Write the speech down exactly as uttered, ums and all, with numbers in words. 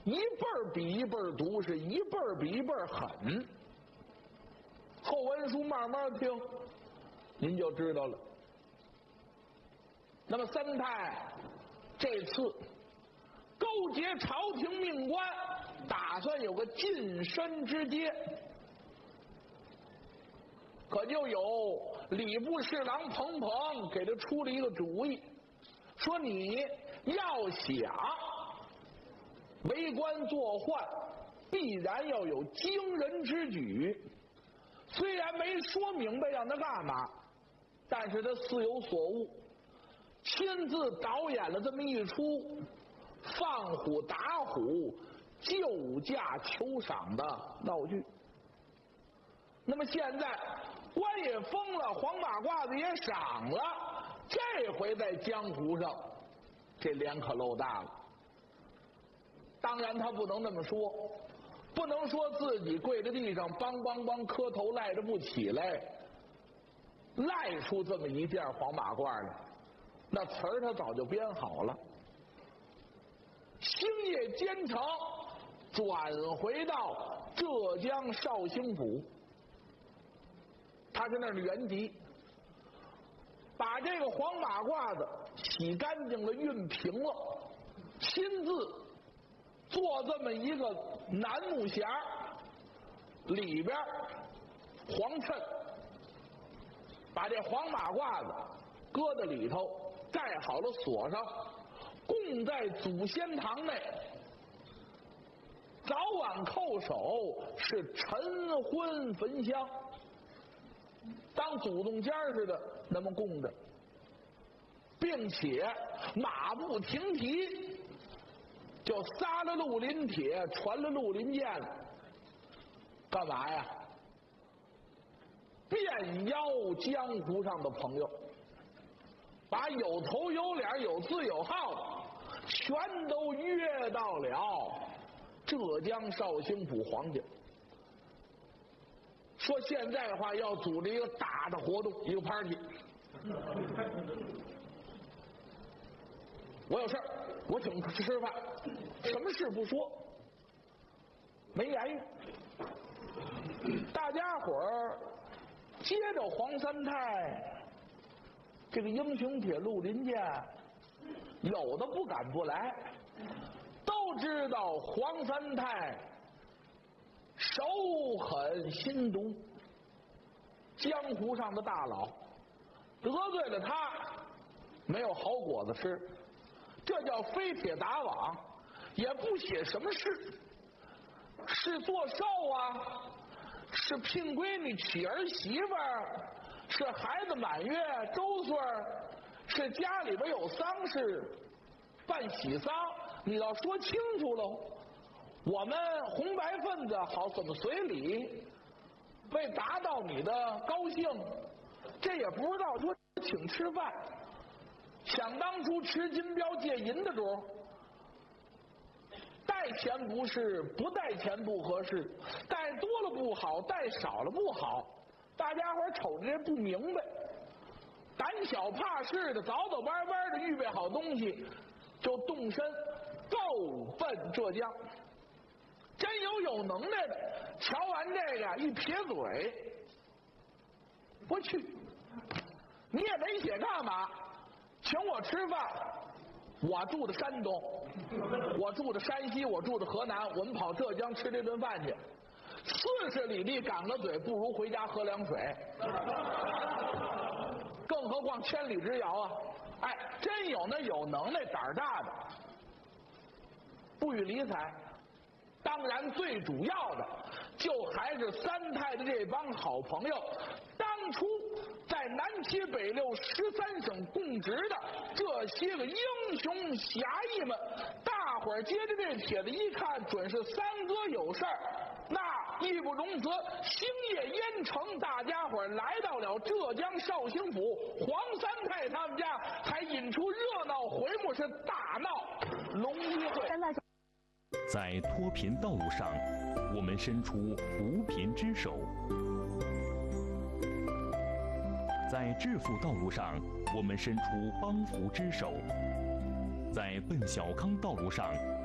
一辈儿比一辈儿毒，是一辈儿比一辈儿狠。后文书慢慢听，您就知道了。那么三太这次勾结朝廷命官，打算有个晋升之阶，可就有礼部侍郎彭彭给他出了一个主意，说你要想为官作宦，必然要有惊人之举。虽然没说明白让他干嘛，但是他似有所悟，亲自导演了这么一出放虎打虎、救驾求赏的闹剧。那么现在官也封了，黄马褂子也赏了，这回在江湖上这脸可露大了。当然他不能那么说，不能说自己跪在地上梆梆梆磕头赖着不起来，赖出这么一件黄马褂来，那词儿他早就编好了。星夜兼程转回到浙江绍兴府，他是那儿的原籍，把这个黄马褂子洗干净了，熨平了，亲自做这么一个楠木匣，里边黄衬，把这黄马褂子搁在里头，盖好了锁上，供在祖先堂内，早晚叩首，是晨昏焚香，当祖宗间似的那么供着，并且马不停蹄就撒了绿林帖，传了绿林剑了。干嘛呀？遍邀江湖上的朋友，把有头有脸有字有号的全都约到了浙江绍兴府皇家，说现在的话要组织一个大的活动，一个 party。我有事儿，我请他吃饭，什么事不说，没言语。大家伙儿接着黄三太这个英雄铁路林剑，有的不敢不来，都知道黄三太手狠心毒，江湖上的大佬，得罪了他没有好果子吃，这叫飞铁打网，也不写什么事，是做寿啊，是聘闺女娶儿媳妇儿，是孩子满月周岁，是家里边有丧事办喜丧，你要说清楚喽。我们红白分子好怎么随礼，为达到你的高兴，这也不知道说请吃饭。想当初吃金标借银的主，带钱不是，不带钱不合适，带多了不好，带少了不好，大家伙瞅着这不明白，胆小怕事的，早早班班的预备好东西，就动身够奔浙江。真有有能耐的，瞧完这个一撇嘴，我去，你也没写干嘛，请我吃饭。我住的山东，我住的山西，我住的河南，我们跑浙江吃这顿饭去，四十里地赶个嘴，不如回家喝凉水，更何况千里之遥啊！哎，真有那有能耐胆儿大的，不予理睬。当然最主要的就还是三太的这帮好朋友，当初在南七北六十三省供职的这些个英雄侠义们，大伙儿接着这帖子一看，准是三哥有事儿，那义不容辞，星夜燕城，大家伙儿来到了浙江绍兴府，黄三太他们家才引出热闹回目，是大闹龙一会。 在脱贫道路上，我们伸出扶贫之手；在致富道路上，我们伸出帮扶之手；在奔小康道路上，